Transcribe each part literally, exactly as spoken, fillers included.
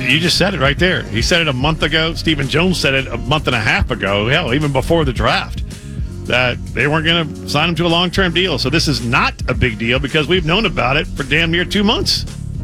You just said it right there. He said it a month ago. Stephen Jones said it a month and a half ago. Hell, even before the draft, that they weren't going to sign him to a long-term deal. So this is not a big deal because we've known about it for damn near two months.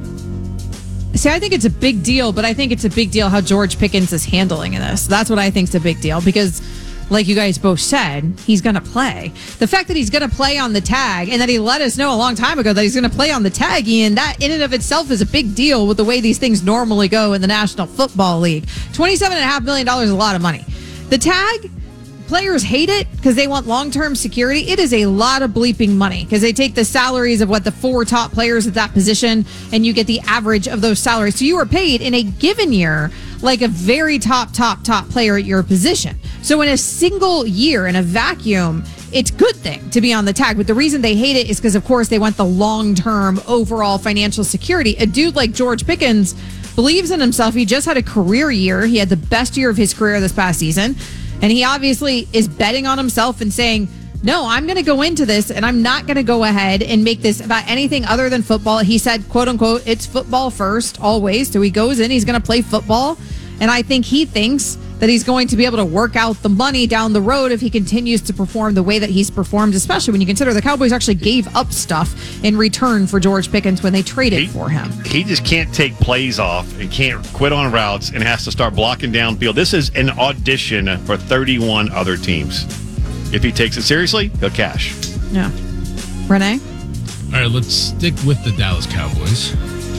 See, I think it's a big deal, but I think it's a big deal how George Pickens is handling this. That's what I think is a big deal because, like you guys both said, he's going to play. The fact that he's going to play on the tag and that he let us know a long time ago that he's going to play on the tag, Ian, that in and of itself is a big deal with the way these things normally go in the National Football League. twenty-seven point five million dollars is a lot of money. The tag, players hate it because they want long-term security. It is a lot of bleeping money because they take the salaries of what the four top players at that position and you get the average of those salaries. So you are paid in a given year like a very top, top, top player at your position. So in a single year, in a vacuum, it's a good thing to be on the tag. But the reason they hate it is because, of course, they want the long-term overall financial security. A dude like George Pickens believes in himself. He just had a career year. He had the best year of his career this past season. And he obviously is betting on himself and saying, no, I'm going to go into this and I'm not going to go ahead and make this about anything other than football. He said, quote unquote, it's football first, always. So he goes in, he's going to play football. And I think he thinks that he's going to be able to work out the money down the road if he continues to perform the way that he's performed, especially when you consider the Cowboys actually gave up stuff in return for George Pickens when they traded he, for him. He just can't take plays off and can't quit on routes and has to start blocking downfield. This is an audition for thirty-one other teams. If he takes it seriously, he'll cash. Yeah. Renee? All right, let's stick with the Dallas Cowboys.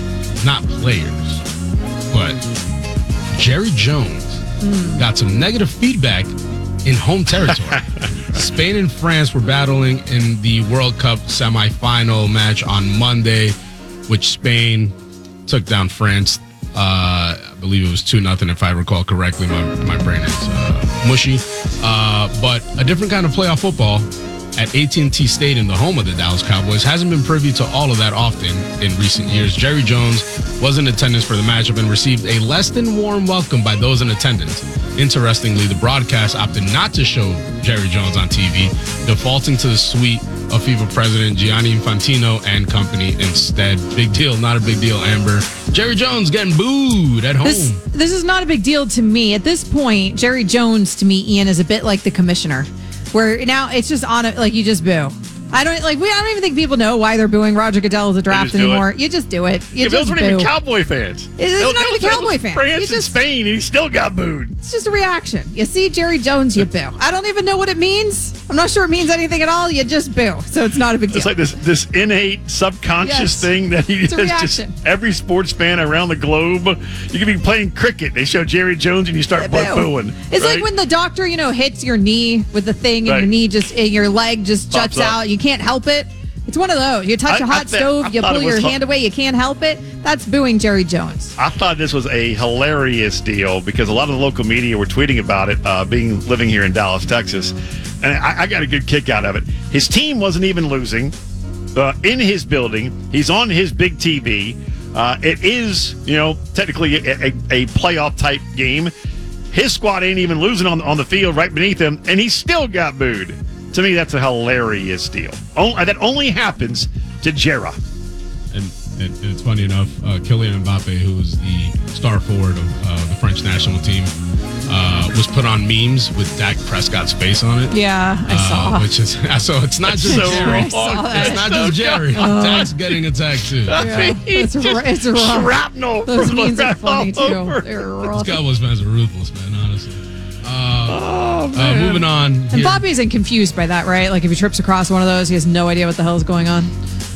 Not players, but Jerry Jones mm. got some negative feedback in home territory. Spain and France were battling in the World Cup semifinal match on Monday, which Spain took down France. Uh, I believe it was two nothing if I recall correctly. My, my brain is uh, mushy. Uh, but a different kind of playoff football at A T and T Stadium, the home of the Dallas Cowboys, hasn't been privy to all of that often in recent years. Jerry Jones was in attendance for the matchup and received a less than warm welcome by those in attendance. Interestingly, the broadcast opted not to show Jerry Jones on T V, defaulting to the suite of FIFA president Gianni Infantino and company instead. Big deal, not a big deal, Amber. Jerry Jones getting booed at home. This, this is not a big deal to me. At this point, Jerry Jones, to me, Ian, is a bit like the commissioner, where now it's just on it, like you just boo. I don't like. We. I don't even think people know why they're booing Roger Goodell at the draft anymore. It. You just do it. You yeah, just those weren't boo. even Cowboy fans. It's those, not even Cowboy fans. France just, and Spain, and he still got booed. It's just a reaction. You see Jerry Jones, you boo. I don't even know what it means. I'm not sure it means anything at all. You just boo. So it's not a big deal. It's like this this innate subconscious yes. thing that he it's a reaction. Just every sports fan around the globe. You could be playing cricket. They show Jerry Jones, and you start boo. booing. It's right? like when the doctor, you know, hits your knee with the thing, and right. your knee just, and your leg just juts out. You can't help it. It's one of those. You touch I, a hot I th- stove, you pull your hand hu- away, you can't help it. That's booing Jerry Jones. I thought this was a hilarious deal because a lot of the local media were tweeting about it, uh, being living here in Dallas, Texas. And I, I got a good kick out of it. His team wasn't even losing uh, in his building. He's on his big T V. Uh, it is, you know, technically a, a, a playoff type game. His squad ain't even losing on, on the field right beneath him, and he still got booed. To me, that's a hilarious deal. Only, that only happens to Jera. And, and, and it's funny enough, uh, Kylian Mbappe, who is the star forward of uh, the French national team, uh, was put on memes with Dak Prescott's face on it. Yeah, I uh, saw. Which is so it's not just so Jerry. I saw that. It's not just Jerry. Uh, Dak's getting attacked too. Yeah, it's, it's rough. Shrapnel. Those memes are funny too. They're rough. These Cowboys fans are ruthless, man. Honestly. Uh, oh, uh, moving on. And here. Bobby isn't confused by that, right? Like if he trips across one of those, he has no idea what the hell is going on.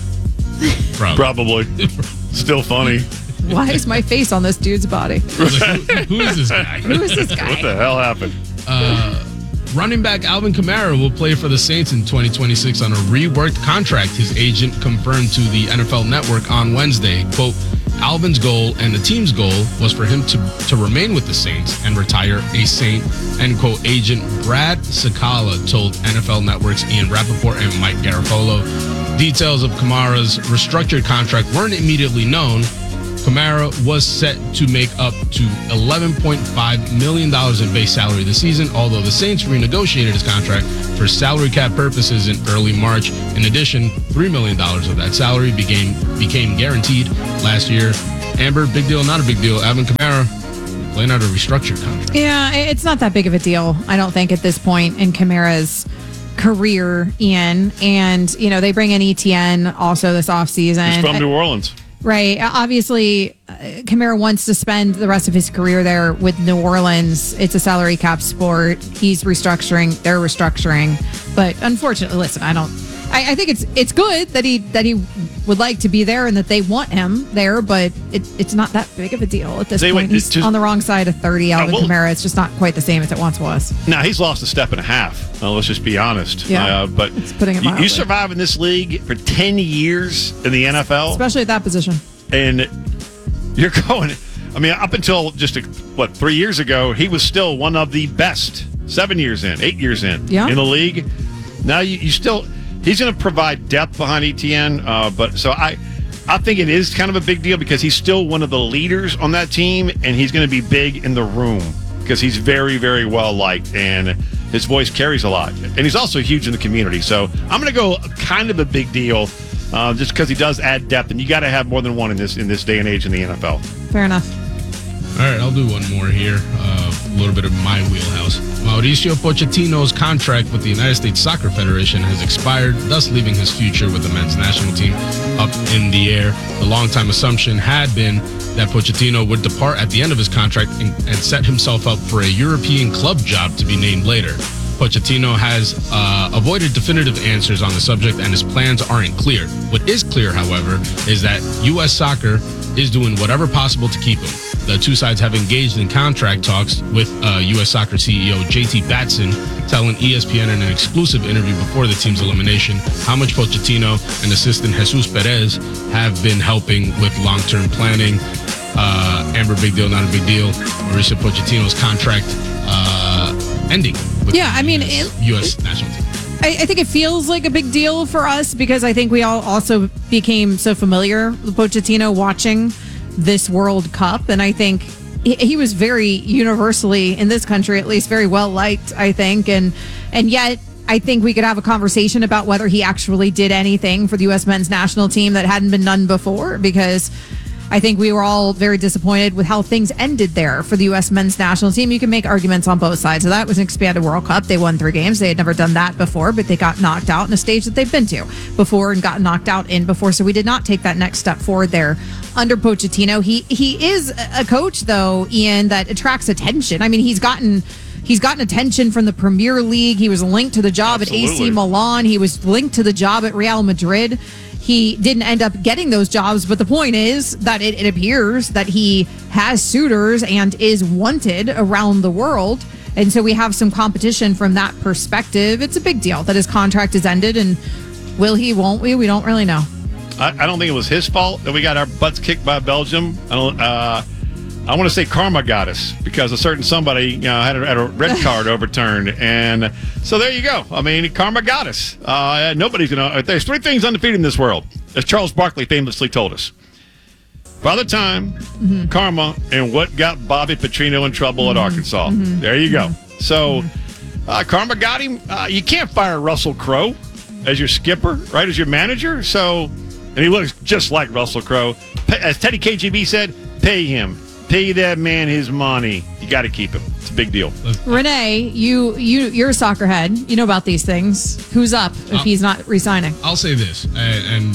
Probably. Probably. Still funny. Why is my face on this dude's body? who, who is this guy? Who is this guy? What the hell happened? Uh, running back Alvin Kamara will play for the Saints in twenty twenty-six on a reworked contract. His agent confirmed to the N F L Network on Wednesday, quote, Alvin's goal and the team's goal was for him to, to remain with the Saints and retire a Saint, end quote. Agent Brad Sakala told N F L Network's Ian Rappaport and Mike Garafolo. Details of Kamara's restructured contract weren't immediately known. Kamara was set to make up to eleven point five million dollars in base salary this season, although the Saints renegotiated his contract for salary cap purposes in early March. In addition, three million dollars of that salary became, became guaranteed last year. Amber, big deal, not a big deal. Alvin Kamara playing out a restructured contract. Yeah, it's not that big of a deal, I don't think, at this point in Kamara's career, Ian. And, you know, they bring in E T N also this offseason. He's from New Orleans. Right. Obviously, uh, Kamara wants to spend the rest of his career there with New Orleans. It's a salary cap sport. He's restructuring. They're restructuring. But unfortunately, listen, I don't. I, I think it's it's good that he that he would like to be there and that they want him there, but it, it's not that big of a deal at this Say, point. wait, He's just- on the wrong side of thirty. Alvin well- Kamara. It's just not quite the same as it once was. Now, he's lost a step and a half. Uh, let's just be honest. Yeah, Uh, but it's putting it you, mildly. you survive in this league for ten years in the N F L. Especially at that position. And you're going, I mean, up until just, a, what, three years ago, he was still one of the best. Seven years in, eight years in, Yeah. in the league. Now you, you still, he's going to provide depth behind E T N. Uh, but so I, I think it is kind of a big deal because he's still one of the leaders on that team, and he's going to be big in the room because he's very, very well liked, and his voice carries a lot. And he's also huge in the community. So I'm going to go kind of a big deal. Uh, just because he does add depth, and you got to have more than one in this in this day and age in the N F L. Fair enough. All right, I'll do one more here. Uh, a little bit of my wheelhouse. Mauricio Pochettino's contract with the United States Soccer Federation has expired, thus leaving his future with the men's national team up in the air. The longtime assumption had been that Pochettino would depart at the end of his contract and, and set himself up for a European club job to be named later. Pochettino has uh, avoided definitive answers on the subject, and his plans aren't clear. What is clear, however, is that U S Soccer is doing whatever possible to keep him. The two sides have engaged in contract talks with uh, U S Soccer C E O J T Batson, telling E S P N in an exclusive interview before the team's elimination how much Pochettino and assistant Jesus Perez have been helping with long-term planning. Uh, Amber, big deal, not a big deal. Mauricio Pochettino's contract uh, ending. With Yeah, I mean, U S, it- U S national team. I, I think it feels like a big deal for us because I think we all also became so familiar with Pochettino watching this World Cup. And I think he, he was very universally, in this country at least, very well liked, I think. And, and yet, I think we could have a conversation about whether he actually did anything for the U S men's national team that hadn't been done before, because I think we were all very disappointed with how things ended there for the U S men's national team. You can make arguments on both sides of that. It was an expanded World Cup. They won three games. They had never done that before, but they got knocked out in a stage that they've been to before and got knocked out in before. So we did not take that next step forward there under Pochettino. He he is a coach, though, Ian, that attracts attention. I mean, he's gotten he's gotten attention from the Premier League. He was linked to the job at A C Absolutely. Milan. He was linked to the job at Real Madrid. He didn't end up getting those jobs, but the point is that it, it appears that he has suitors and is wanted around the world. And so we have some competition from that perspective. It's a big deal that his contract is ended, and will he, won't we? We don't really know. I, I don't think it was his fault that we got our butts kicked by Belgium. I don't. Uh, I want to say karma got us because a certain somebody you know, had, a, had a red card overturned, and so there you go. I mean, karma got us. Uh, nobody's gonna. There's three things undefeated in this world, as Charles Barkley famously told us: Father Time, mm-hmm. karma, and what got Bobby Petrino in trouble mm-hmm. at Arkansas. Mm-hmm. There you go. Mm-hmm. So uh, karma got him. Uh, you can't fire Russell Crowe as your skipper, right? As your manager. So, and he looks just like Russell Crowe. As Teddy K G B said, pay him. Pay that man his money. You got to keep him. It's a big deal. Renee, you you you're a soccer head. You know about these things. Who's up if I'll, he's not resigning? I'll say this, and, and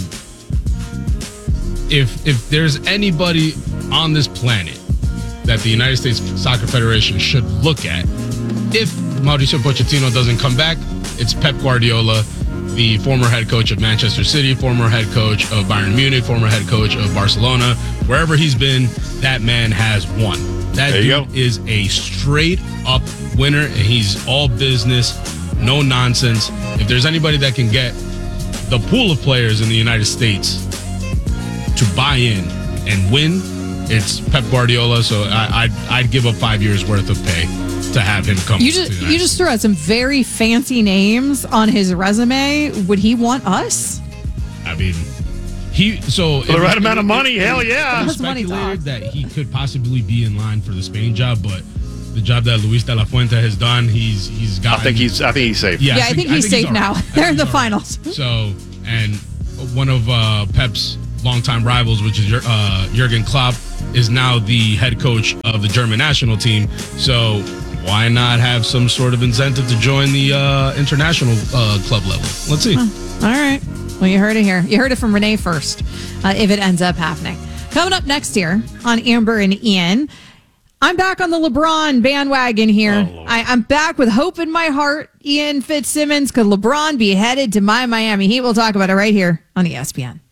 if if there's anybody on this planet that the United States Soccer Federation should look at, if Mauricio Pochettino doesn't come back, it's Pep Guardiola, the former head coach of Manchester City, former head coach of Bayern Munich, former head coach of Barcelona. Wherever he's been, that man has won. That there you dude go. is a straight up winner, and he's all business, no nonsense. If there's anybody that can get the pool of players in the United States to buy in and win, it's Pep Guardiola. So I, I'd, I'd give up five years worth of pay to have him come. You to the just United you just threw out some very fancy names on his resume. Would he want us? I mean, he so For the it right was- amount of it- money, it- hell it yeah. was That's money speculated talk. that he could possibly be in line for the Spain job, but the job that Luis de la Fuente has done, he's he's got. I think he's. I think he's safe. Yeah, Yeah, I think he's safe all now. right. I They're think in the he's all right. finals. So, and one of uh, Pep's longtime rivals, which is uh, Jurgen Klopp, is now the head coach of the German national team. So why not have some sort of incentive to join the uh, international uh, club level? Let's see. Huh. All right. Well, you heard it here. You heard it from Renee first, uh, if it ends up happening. Coming up next year on Amber and Ian, I'm back on the LeBron bandwagon here. Oh, I, I'm back with hope in my heart. Ian Fitzsimmons, could LeBron be headed to my Miami Heat? We'll talk about it right here on E S P N.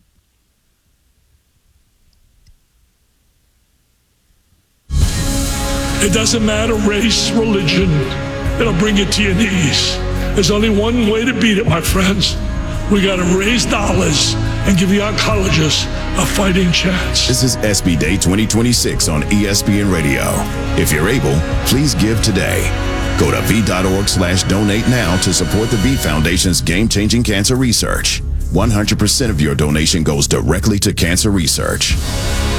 It doesn't matter race, religion. It'll bring you to your knees. There's only one way to beat it, my friends. We got to raise dollars and give the oncologists a fighting chance. This is S B Day twenty twenty-six on E S P N Radio. If you're able, please give today. Go to V.org slash donate now to support the V Foundation's game-changing cancer research. one hundred percent of your donation goes directly to cancer research.